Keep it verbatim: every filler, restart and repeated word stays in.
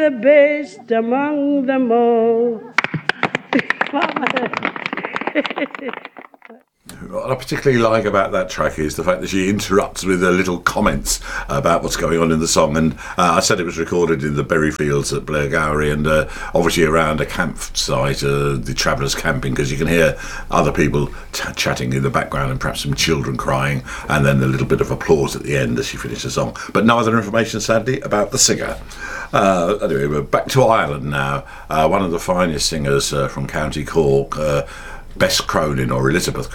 the best among them all. What I particularly like about that track is the fact that she interrupts with her little comments about what's going on in the song. And uh, I said it was recorded in the Berry Fields at Blairgowrie, and uh, obviously around a campsite, uh, the travellers camping, because you can hear other people t- chatting in the background and perhaps some children crying, and then a little bit of applause at the end as she finished the song. But no other information, sadly, about the singer. Uh, anyway, we're back to Ireland now. Uh, one of the finest singers uh, from County Cork, uh, Bess Cronin, or Elizabeth